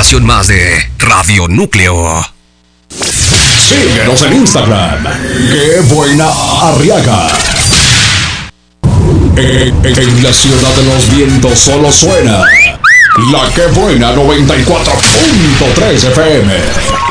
estación más de Radio Núcleo. Síguenos en Instagram. ¡Qué buena Arriaga! En la ciudad de los vientos solo suena La Que Buena 94.3 FM.